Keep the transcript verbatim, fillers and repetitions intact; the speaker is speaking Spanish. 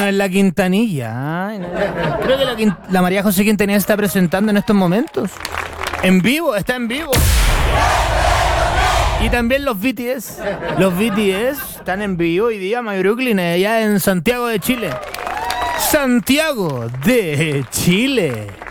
en la Quintanilla. Ay, no. Creo que la, Quint- la María José Quintanilla se está presentando en estos momentos. En vivo, está en vivo. Y también los B T S. Los B T S están en vivo hoy día, My Brooklyn, allá en Santiago de Chile. Santiago de Chile.